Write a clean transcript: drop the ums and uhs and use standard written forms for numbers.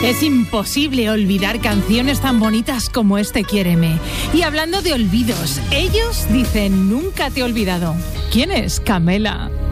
Es imposible olvidar canciones tan bonitas como este Quiéreme. Y hablando de olvidos, ellos dicen Nunca te he olvidado. ¿Quién es Camela?